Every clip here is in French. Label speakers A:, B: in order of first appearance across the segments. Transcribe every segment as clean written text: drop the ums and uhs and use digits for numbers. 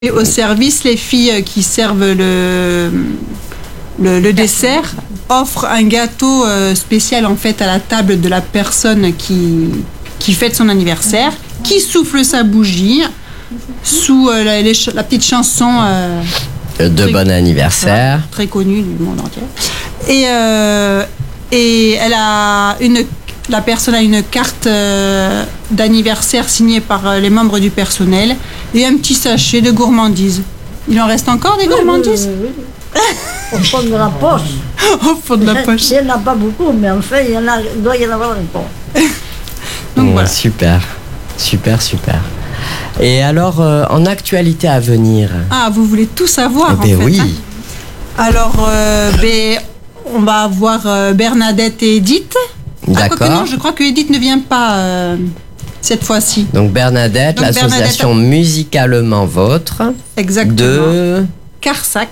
A: Et au service, les filles qui servent le dessert offrent un gâteau spécial en fait à la table de la personne qui fête son anniversaire, qui souffle sa bougie sous la petite chanson
B: de bon anniversaire,
A: très connue du monde entier. Et la personne a une carte d'anniversaire signée par les membres du personnel et un petit sachet de gourmandises. Il en reste encore des gourmandises ?
C: Au fond de la poche.
A: Au fond de la poche.
C: Il n'y en a pas beaucoup, mais en fait, il doit y en avoir encore.
A: Donc voilà.
B: Super. Et alors, en actualité à venir?
A: Ah, vous voulez tout savoir en fait.
B: Oui.
A: Hein. Alors, on va avoir Bernadette et Edith.
B: D'accord.
A: Non, je crois que Edith ne vient pas cette fois-ci.
B: Donc Bernadette, l'association Musicalement Vôtre.
A: Exactement.
B: De
A: Carsac.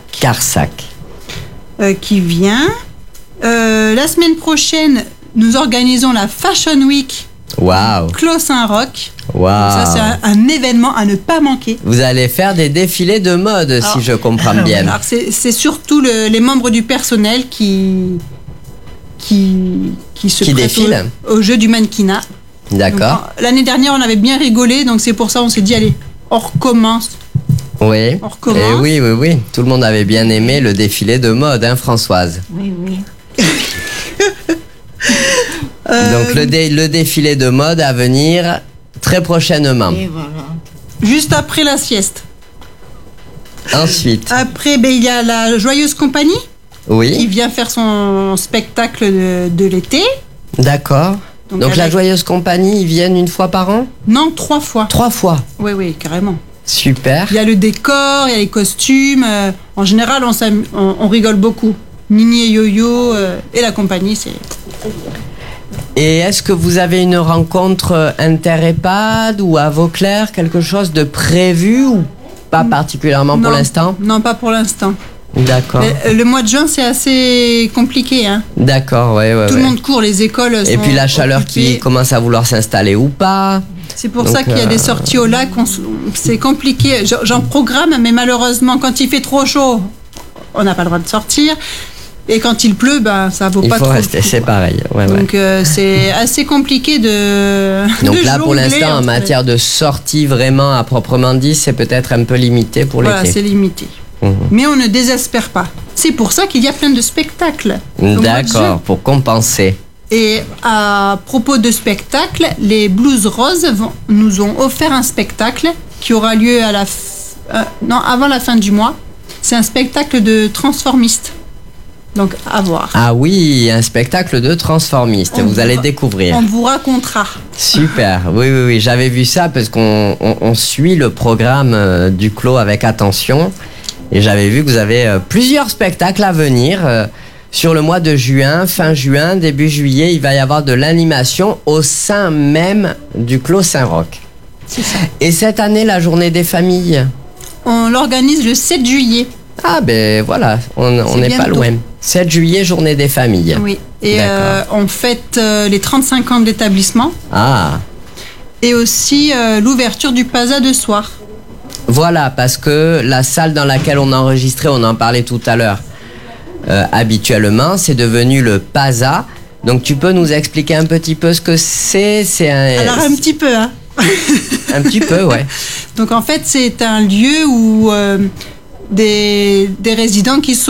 A: Qui vient. La semaine prochaine, nous organisons la Fashion Week.
B: Waouh.
A: Clos Saint-Roch.
B: Waouh.
A: Ça, c'est un événement à ne pas manquer.
B: Vous allez faire des défilés de mode, si je comprends bien.
A: Alors, c'est surtout les membres du personnel qui se
B: défilent
A: au jeu du mannequinat.
B: D'accord.
A: Donc, l'année dernière, on avait bien rigolé, donc c'est pour ça on s'est dit, allez, on recommence.
B: Oui.
A: On recommence.
B: Et oui. Tout le monde avait bien aimé le défilé de mode, hein, Françoise?
C: Oui.
B: Donc le défilé de mode à venir très prochainement.
C: Et voilà.
A: Juste après la sieste.
B: Ensuite.
A: Après, il y a la Joyeuse Compagnie qui
B: Oui.
A: vient faire son spectacle de l'été.
B: D'accord. Donc la
A: avec-
B: Joyeuse Compagnie, ils viennent une fois par an?
A: Non, 3 fois.
B: 3 fois.
A: Oui, carrément.
B: Super.
A: Il y a le décor, il y a les costumes. En général, on rigole beaucoup. Nini et Yo-Yo et la compagnie, c'est...
B: Et est-ce que vous avez une rencontre inter-EHPAD ou à Vauclair, quelque chose de prévu ou pas particulièrement pour
A: Non.
B: l'instant?
A: Non, pas pour l'instant.
B: D'accord.
A: Mais, le mois de juin, c'est assez compliqué. Hein.
B: D'accord, ouais.
A: Tout le monde court, les écoles sont
B: Et puis la chaleur
A: occupées.
B: qui commence à vouloir s'installer ou pas.
A: C'est pour
B: Donc,
A: ça qu'il y a des sorties au lac. C'est compliqué. J'en programme, mais malheureusement, quand il fait trop chaud, on n'a pas le droit de sortir. Et quand il pleut, ça vaut
B: Il
A: pas
B: faut
A: trop
B: rester,
A: le coup,
B: c'est
A: quoi.
B: pareil. Ouais.
A: Donc c'est assez compliqué de.
B: Donc
A: de
B: là, pour
A: jongler
B: l'instant, en
A: entre-
B: matière de sortie vraiment à proprement dit, c'est peut-être un peu limité pour
A: Voilà,
B: l'été.
A: c'est limité.
B: Mhm.
A: Mais on ne désespère pas. C'est pour ça qu'il y a plein de spectacles. au mois de juin.
B: D'accord, pour compenser.
A: Et à propos de spectacles, les Blues Roses nous ont offert un spectacle qui aura lieu avant la fin du mois. C'est un spectacle de transformistes. Donc, à voir.
B: Ah oui, un spectacle de transformistes, vous allez découvrir.
A: On vous racontera.
B: Super, oui, j'avais vu ça parce qu'on suit le programme du Clos avec attention et j'avais vu que vous avez plusieurs spectacles à venir sur le mois de juin, fin juin, début juillet, il va y avoir de l'animation au sein même du Clos Saint-Roch.
A: C'est ça.
B: Et cette année, la journée des familles?
A: On l'organise le 7 juillet.
B: Ah ben voilà, on n'est pas
A: bientôt.
B: loin. 7 juillet, journée des familles.
A: Oui. Et
B: D'accord.
A: on fête les 35 ans de l'établissement
B: Ah,
A: et aussi l'ouverture du PASA de soir.
B: voilà, parce que la salle dans laquelle on a enregistré, on en parlait tout à l'heure, habituellement, c'est devenu le PASA. Donc tu peux nous expliquer un petit peu ce que c'est?
A: Alors un petit peu, hein.
B: Un petit peu, ouais.
A: Donc en fait, c'est un lieu où des résidents qui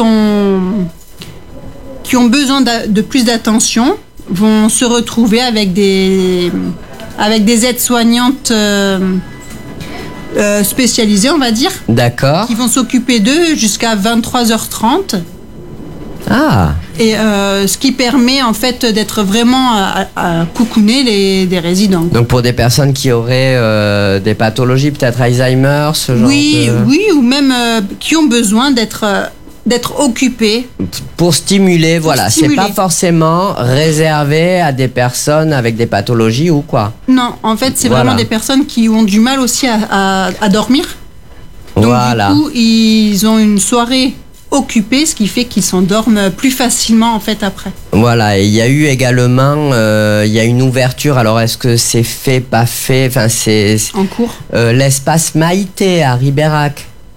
A: ont besoin de plus d'attention vont se retrouver avec des aides-soignantes spécialisées, on va dire,
B: D'accord.
A: qui vont s'occuper d'eux jusqu'à 23h30.
B: Ah,
A: Et ce qui permet en fait d'être vraiment à coucouner des résidents.
B: donc pour des personnes qui auraient des pathologies, peut-être Alzheimer, ce genre
A: Oui, ou même qui ont besoin d'être occupés.
B: Pour stimuler, voilà.
A: stimuler.
B: C'est pas forcément réservé à des personnes avec des pathologies ou quoi.
A: Non, en fait, c'est
B: Voilà.
A: vraiment des personnes qui ont du mal aussi à dormir. Donc
B: Voilà.
A: du coup, ils ont une soirée occupée, ce qui fait qu'ils s'endorment plus facilement en fait après.
B: Voilà, et il y a eu également, il y a une ouverture, alors est-ce que c'est fait, pas fait, enfin c'est
A: En cours.
B: l'espace Maïté à Ribérac.